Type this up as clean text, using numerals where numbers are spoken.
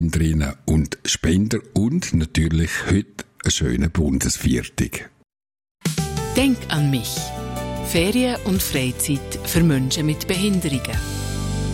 Spenderinnen und Spender und natürlich heute einen schönen Bundesviertag. Denk an mich. Ferien und Freizeit für Menschen mit Behinderungen.